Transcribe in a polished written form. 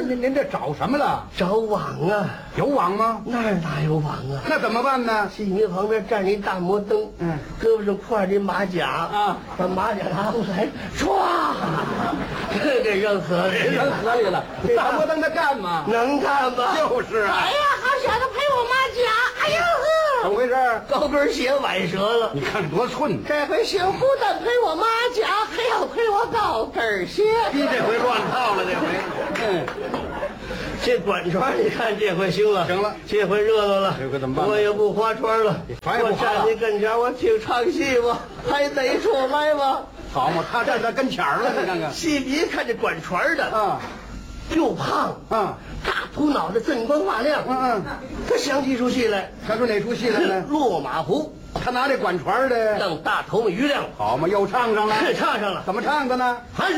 您这找什么了？ 找网啊！ 有网吗？ 哪有网啊？ 那怎么办呢？ 戏迷旁边站着一大摩登，胳膊上挎着一马甲啊，把马甲拿过来，唰，给扔河里， 扔河里了。大摩登他干嘛？ 能干吗？ 就是啊。 哎呀，好小子赔我马甲！哎呦呵， 怎么回事？ 高跟鞋崴折了。 你看多寸！ 这回行，不但赔我马甲，还要赔我高跟鞋。 你这回乱套了，这回。 这管船你看这回行了， 行了， 这回热闹了。 这回怎么办？ 我也不划船了， 我站你跟前，我听唱戏吧，还得出来吗？ 好嘛，他站在跟前了，你看看。 戏迷看这管船的啊，又胖啊， 大秃脑袋，锃光发亮。他想起一出戏来， 想出哪出戏来呢？ 落马湖。 他拿这管船的让大头们余亮。 好嘛，又唱上了。 唱上了。 怎么唱的呢？ 还是